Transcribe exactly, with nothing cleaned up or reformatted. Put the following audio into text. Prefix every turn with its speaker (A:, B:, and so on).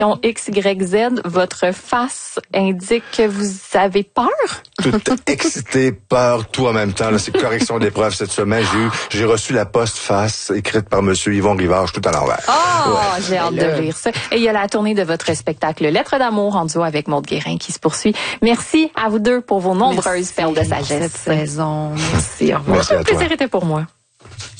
A: X Y Z, votre face indique que vous avez peur?
B: Tout excité, peur, tout en même temps. Là, c'est correction d'épreuve cette semaine. J'ai eu, j'ai reçu la postface écrite par Monsieur Yvon Rivard, tout à l'envers.
A: Oh,
B: ouais.
A: j'ai hâte de lire ça. Et il y a la tournée de votre spectacle Lettres d'amour en duo avec Maude Guérin qui se poursuit. Merci à vous deux pour vos nombreuses
C: Merci
A: perles de sagesse.
C: cette saison. Merci, au revoir.
B: Merci à toi.
A: Le plaisir était pour moi.